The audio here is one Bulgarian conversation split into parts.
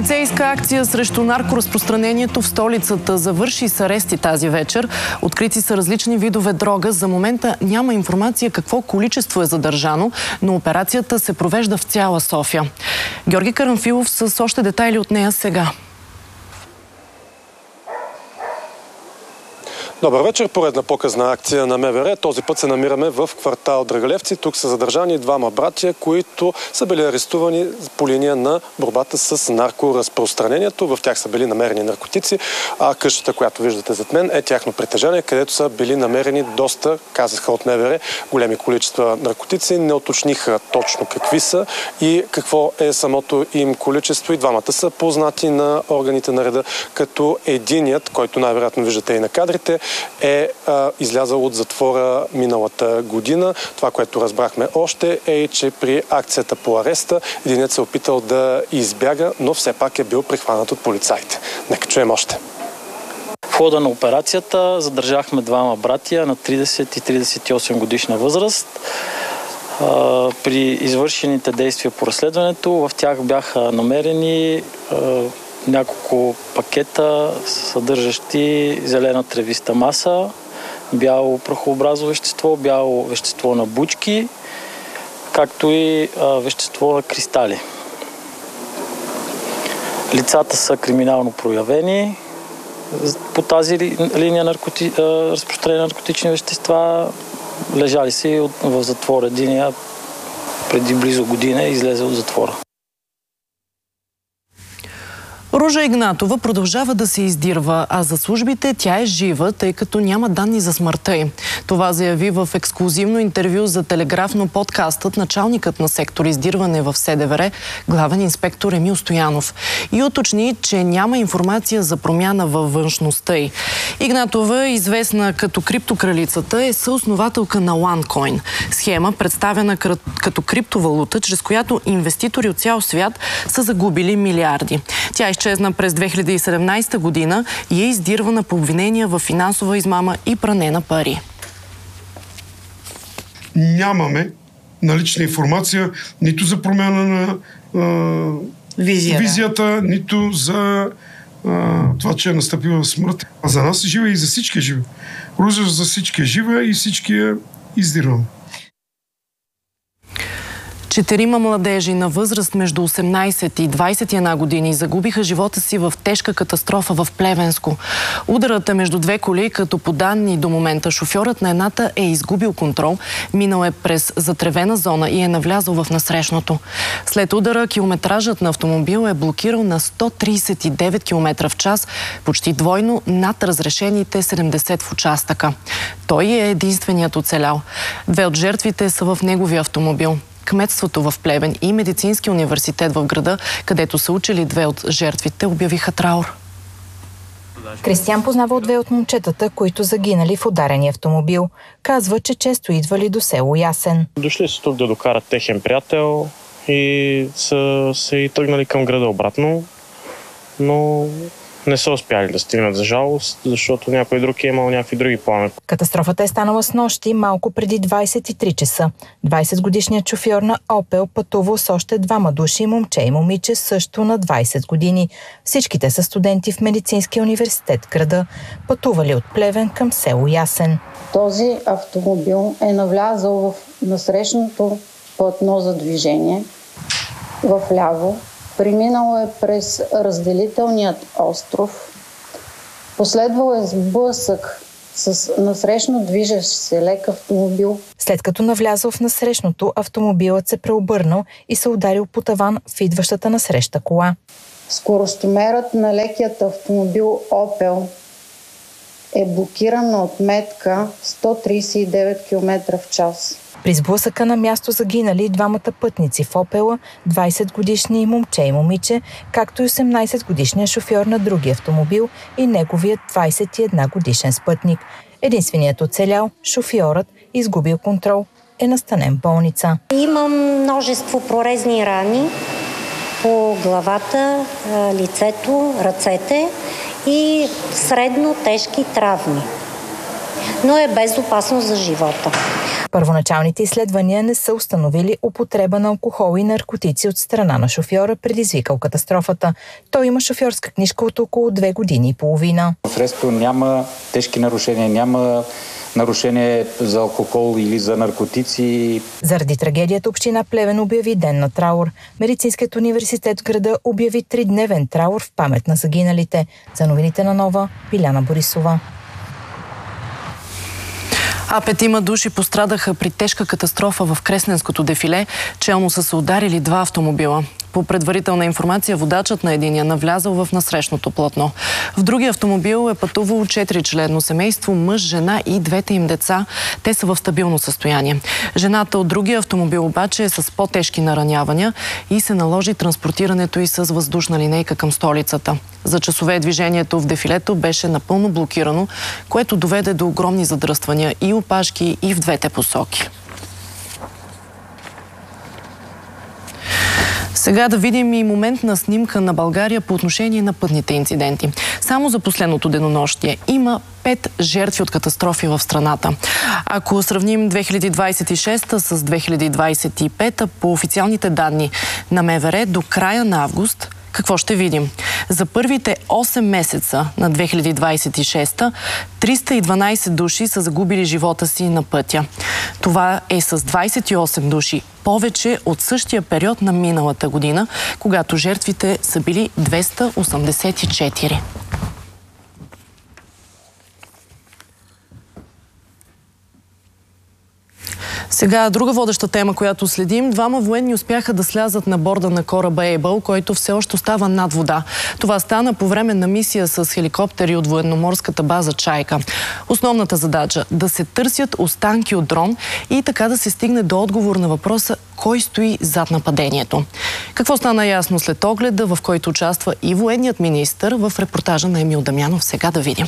Полицейска акция срещу наркоразпространението в столицата завърши с арести тази вечер. Открити са различни видове дрога. За момента няма информация какво количество е задържано, но операцията се провежда в цяла София. Георги Карамфилов с още детайли от нея сега. Добър вечер. Поредна показна акция на МВР. Този път се намираме в квартал Драгалевци. Тук са задържани двама братя, които са били арестувани по линия на борбата с наркоразпространението. В тях са били намерени наркотици, а къщата, която виждате зад мен, е тяхно притежание, където са били намерени доста, казаха от МВР, големи количества наркотици. Не уточниха точно какви са и какво е самото им количество. И двамата са познати на органите на реда, като единият, който най-вероятно виждате и на кадрите, е излязъл от затвора миналата година. Това, което разбрахме още, е, че при акцията по ареста единият се опитал да избяга, но все пак е бил прихванат от полицаите. Нека чуем още. В хода на операцията задържахме двама братия на 30 и 38 годишна възраст. При извършените действия по разследването в тях бяха намерени няколко пакета, съдържащи зелена тревиста маса, бяло прахообразно вещество, бяло вещество на бучки, както и вещество на кристали. Лицата са криминално проявени. По тази линия разпространение на наркотични вещества лежали си в затвора. Единия преди близо година е излезе от затвора. Ружа Игнатова продължава да се издирва, а за службите тя е жива, тъй като няма данни за смъртта й. Това заяви в ексклузивно интервю за Телеграфно подкастът началникът на сектор издирване в СДВР, главен инспектор Емил Стоянов. И уточни, че няма информация за промяна във външността й. Игнатова, известна като криптокралицата, е съоснователка на OneCoin. Схема, представена като криптовалута, чрез която инвеститори от цял свят са загубили милиарди. Тя изчезна през 2017 година и е издирвана по обвинения в финансова измама и пране на пари. Нямаме налична информация нито за промяна на визията, нито за това, че е настъпила смърт. А за нас е жива и за всички е жива. Ружа за всички е жива и всички е издирвана. 4 младежи на възраст между 18 и 21 години загубиха живота си в тежка катастрофа в Плевенско. Ударът е между две коли, като по данни до момента шофьорът на едната е изгубил контрол, минал е през затревена зона и е навлязъл в насрещното. След удара километражът на автомобил е блокирал на 139 км в час, почти двойно над разрешените 70 в участъка. Той е единственият оцелял. Две от жертвите са в неговия автомобил. Кметството в Плевен и Медицински университет в града, където са учили две от жертвите, обявиха траур. Кристиян познава две от момчетата, които загинали в ударения автомобил. Казва, че често идвали до село Ясен. Дошли са тук да докарат техен приятел и са се и тръгнали към града обратно, но не са успяли да стигнат, за жалост, защото някой друг е имал някакви други планове. Катастрофата е станала с нощи малко преди 23 часа. 20-годишният шофьор на Опел пътувал с още двама души, момче и момиче, също на 20 години. Всичките са студенти в Медицинския университет града, пътували от Плевен към село Ясен. Този автомобил е навлязъл в насрещното платно за движение вляво. Преминало е през разделителният остров, последвал е сблъсък с насрещно движещ се лек автомобил. След като навлязъл в насрещното, автомобилът се преобърнал и се ударил по таван в идващата насреща кола. Скоростомерът на лекият автомобил Опел е блокиран на отметка 139 км в час. При сблъсъка на място загинали двамата пътници в Опела, 20-годишни момче и момиче, както и 18-годишният шофьор на другия автомобил и неговият 21-годишен спътник. Единственият оцелял, шофьорът, изгубил контрол, е настанен в болница. Имам множество прорезни рани по главата, лицето, ръцете и средно тежки травми, но е без опасност за живота. Първоначалните изследвания не са установили употреба на алкохол и наркотици от страна на шофьора, предизвикал катастрофата. Той има шофьорска книжка от около 2 години и половина. Средство няма тежки нарушения, няма нарушение за алкохол или за наркотици. Заради трагедията община Плевен обяви ден на траур. Медицинският университет в града обяви 3-дневен траур в памет на загиналите. За новините на Нова, Биляна Борисова. А 5 души пострадаха при тежка катастрофа в Кресненското дефиле. Челно са се ударили 2 автомобила. По предварителна информация, водачът на единия навлязал в насрещното платно. В другия автомобил е пътувало 4-членно семейство, мъж, жена и 2 им деца. Те са в стабилно състояние. Жената от другия автомобил обаче е с по-тежки наранявания и се наложи транспортирането й с въздушна линейка към столицата. За часове движението в дефилето беше напълно блокирано, което доведе до огромни задръствания и опашки и в двете посоки. Сега да видим и моментна снимка на България по отношение на пътните инциденти. Само за последното денонощие има 5 жертви от катастрофи в страната. Ако сравним 2026 с 2025 по официалните данни на МВР до края на август, какво ще видим? За първите 8 месеца на 2026 312 души са загубили живота си на пътя. Това е с 28 души повече от същия период на миналата година, когато жертвите са били 284. Сега друга водеща тема, която следим. 2 военни успяха да слязат на борда на кораба Able, който все още остава над вода. Това стана по време на мисия с хеликоптери от военноморската база Чайка. Основната задача – да се търсят останки от дрон и така да се стигне до отговор на въпроса кой стои зад нападението. Какво стана ясно след огледа, в който участва и военният министър, в репортажа на Емил Дамянов. Сега да видим.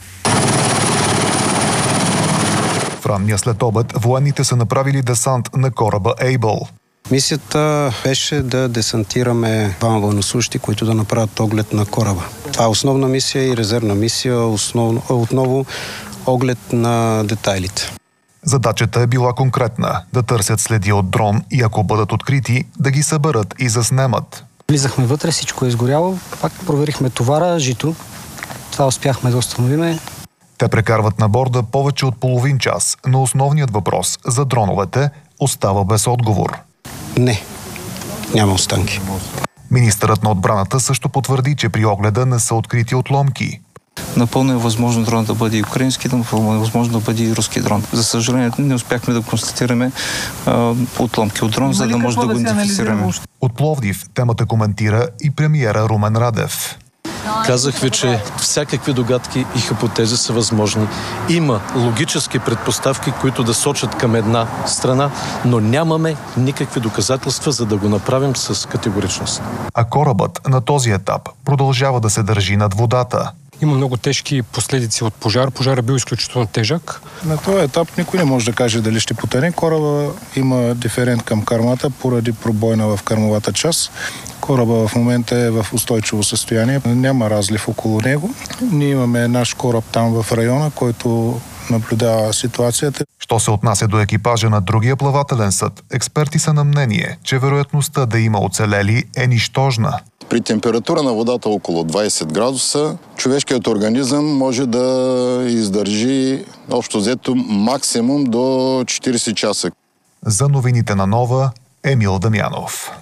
В ранния следобед военните са направили десант на кораба Able. Мисията беше да десантираме 2 военнослужещи, които да направят оглед на кораба. Това е основна мисия и резервна мисия, отново оглед на детайлите. Задачата е била конкретна – да търсят следи от дрон и ако бъдат открити, да ги съберат и заснемат. Влизахме вътре, всичко е изгоряло, пак проверихме товара, жито. Това успяхме да установиме. Те прекарват на борда повече от половин час, но основният въпрос за дроновете остава без отговор. Не, няма останки. Министърът на отбраната също потвърди, че при огледа не са открити отломки. Напълно е възможно дрон да бъде и украински, напълно е възможно да бъде и руски дрон. За съжаление, не успяхме да констатираме отломки от дрон, за да може да го идентифицираме. От Пловдив темата коментира и премиера Румен Радев. Казах ви, че всякакви догадки и хипотези са възможни. Има логически предпоставки, които да сочат към една страна, но нямаме никакви доказателства, за да го направим с категоричност. А корабът на този етап продължава да се държи над водата. Има много тежки последици от пожар. Пожарът бил изключително тежък. На този етап никой не може да каже дали ще потъне. Кораба има диферент към кърмата поради пробойна в кърмовата част. Кораба в момента е в устойчиво състояние. Няма разлив около него. Ние имаме наш кораб там в района, който наблюдава ситуацията. Що се отнася до екипажа на другия плавателен съд, експерти са на мнение, че вероятността да има оцелели е нищожна. При температура на водата около 20 градуса, човешкият организъм може да издържи общо взето максимум до 40 часа. За новините на Нова, Емил Дамянов.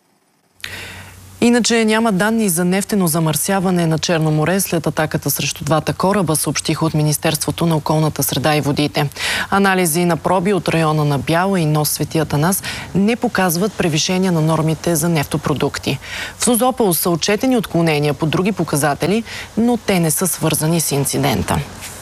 Иначе няма данни за нефтено замърсяване на Черно море след атаката срещу 2 кораба, съобщиха от Министерството на околната среда и водите. Анализи на проби от района на Бяла и нос Свети Атанас не показват превишение на нормите за нефтопродукти. В Созопол са отчетени отклонения по други показатели, но те не са свързани с инцидента.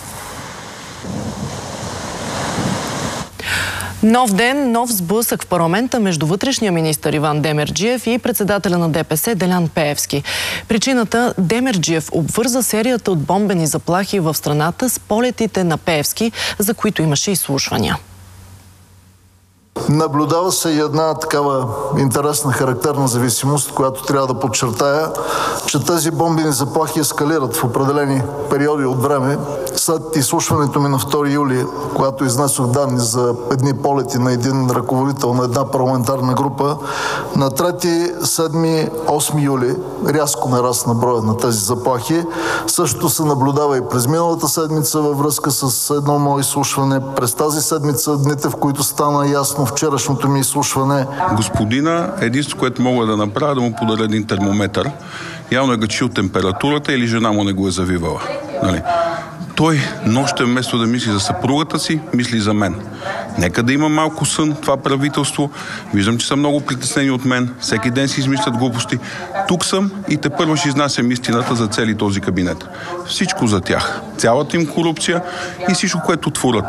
Нов ден, нов сблъсък в парламента между вътрешния министър Иван Демерджиев и председателя на ДПС Делян Пеевски. Причината – Демерджиев обвърза серията от бомбени заплахи в страната с полетите на Пеевски, за които имаше изслушвания. Наблюдава се и една такава интересна характерна зависимост, която трябва да подчертая, че тези бомбени заплахи ескалират в определени периоди от време след изслушването ми на 2 юли, когато изнесох данни за едни полети на един ръководител на една парламентарна група, на 3, 7, 8 юли рязко нарасна броя на тези заплахи. Същото се наблюдава и през миналата седмица във връзка с едно мое изслушване. През тази седмица, дните, в които стана ясно вчерашното ми изслушване. Господина, единството, което мога да направя, да му подаря един термометър. Явно е гачил температурата или жена му не го е завивала. Нали? Той нощем вместо да мисли за съпругата си, мисли за мен. Нека да има малко сън това правителство. Виждам, че са много притеснени от мен. Всеки ден си измислят глупости. Тук съм и тепърва ще изнасям истината за цели този кабинет. Всичко за тях. Цялата им корупция и всичко, което творят.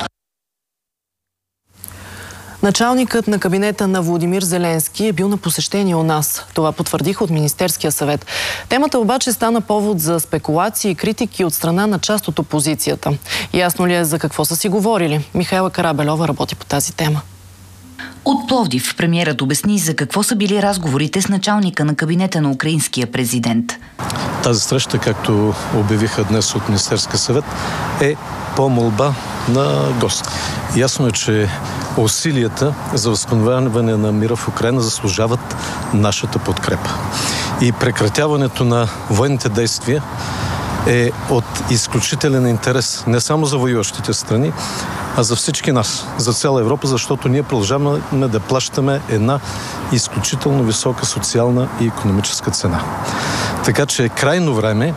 Началникът на кабинета на Володимир Зеленски е бил на посещение у нас. Това потвърдиха от Министерския съвет. Темата обаче стана повод за спекулации и критики от страна на част от опозицията. Ясно ли е за какво са си говорили? Михайла Карабельова работи по тази тема. От Пловдив премиерът обясни за какво са били разговорите с началника на кабинета на украинския президент. Тази среща, както обявиха днес от Министерския съвет, е по молба на гост. Ясно е, че усилията за възстановяване на мира в Украйна заслужават нашата подкрепа. И прекратяването на военните действия е от изключителен интерес не само за воюващите страни, а за всички нас, за цяла Европа, защото ние продължаваме да плащаме една изключително висока социална и икономическа цена. Така че е крайно време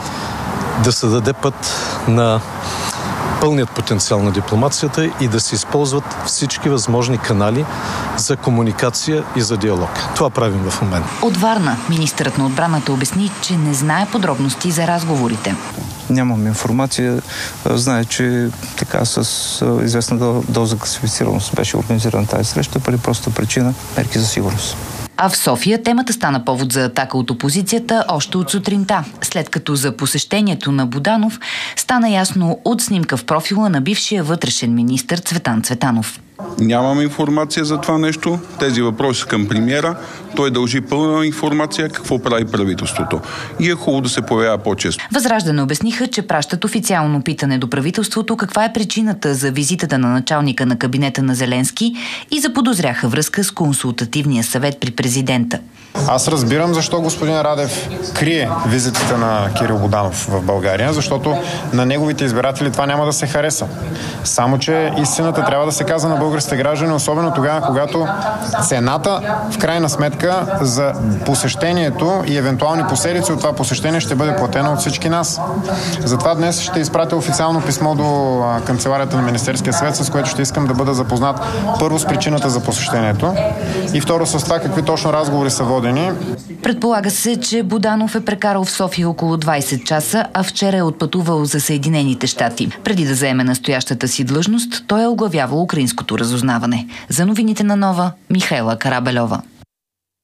да се даде път на пълният потенциал на дипломацията и да се използват всички възможни канали за комуникация и за диалог. Това правим в момента. От Варна министърът на отбраната обясни, че не знае подробности за разговорите. Нямам информация. Знае, че така с известна доза класифицираност беше организирана тази среща, поради проста причина мерки за сигурност. А в София темата стана повод за атака от опозицията още от сутринта, след като за посещението на Буданов стана ясно от снимка в профила на бившия вътрешен министър Цветан Цветанов. Нямам информация за това нещо. Тези въпроси към премиера. Той дължи пълна информация какво прави правителството. И е хубаво да се появява по-често. Възраждане обясниха, че пращат официално питане до правителството каква е причината за визитата на началника на кабинета на Зеленски и заподозряха връзка с консултативния съвет при президента. Аз разбирам защо господин Радев крие визитата на Кирил Буданов в България, защото на неговите избиратели това няма да се хареса. Само че истината трябва да се казва на българските граждани, особено тогава, когато цената в крайна сметка за посещението и евентуални последици от това посещение ще бъде платена от всички нас. Затова днес ще изпратя официално писмо до канцеларията на Министерския съвет, с което ще искам да бъда запознат първо с причината за посещението и второ с това какви точно разговори са водени. Предполага се, че Буданов е прекарал в София около 20 часа, а вчера е отпътувал за Съединените щати. Преди да заеме настоящата си длъжност, той е оглавявал украинското разузнаване. За новините на Нова, Михайла Карабельова.